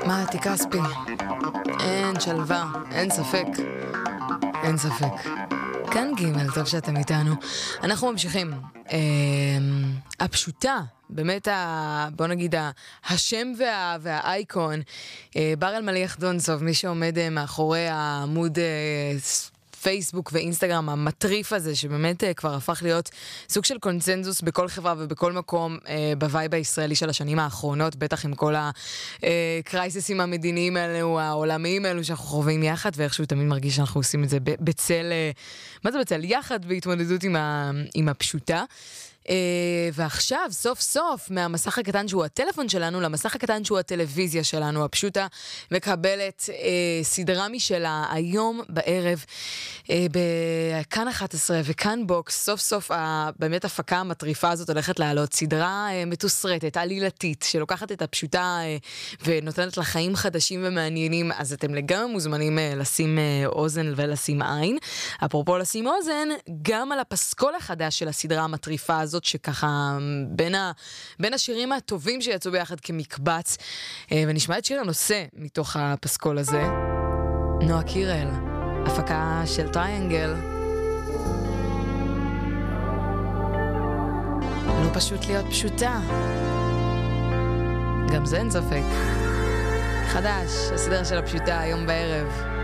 מתי כספי, אין שלווה, אין ספק, אין ספק. כאן ג', טוב שאתם איתנו. אנחנו ממשיכים. הפשוטה, באמת, בוא נגיד, השם והאייקון, בר אלמליח דונסוב, מי שעומד מאחורי העמוד פייסבוק ואינסטגרם המטריף הזה, שבאמת כבר הפך להיות סוג של קונצנזוס בכל חברה ובכל מקום בווייב הישראלי של השנים האחרונות, בטח עם כל הקרייססים המדיניים האלו, העולמיים האלו שאנחנו חווים יחד, ואיכשהו תמיד מרגיש שאנחנו עושים את זה בצל, מה זה בצל? יחד בהתמודדות עם הפשוטה. ועכשיו, סוף סוף, מהמסך הקטן שהוא הטלפון שלנו, למסך הקטן שהוא הטלוויזיה שלנו, הפשוטה מקבלת סדרה משלה היום בערב בכאן 11 וכאן בוקס. סוף סוף באמת הפקה המטריפה הזאת הולכת לעלות, סדרה מתוסרטת, עלילתית, שלוקחת את הפשוטה ונותנת לה חיים חדשים ומעניינים. אז אתם לגמרי מוזמנים לשים אוזן ולשים עין. אפרופו לשים אוזן, גם על הפסקול החדש של הסדרה המטריפה הזאת, שככה בין השירים הטובים שיצאו ביחד כמקבץ, ונשמע את שיר הנושא מתוך הפסקול הזה. נועה קירל, הפקה של טריינגל. לא פשוט להיות פשוטה, גם זה אין ספק. חדש, הסדר של הפשוטה היום בערב.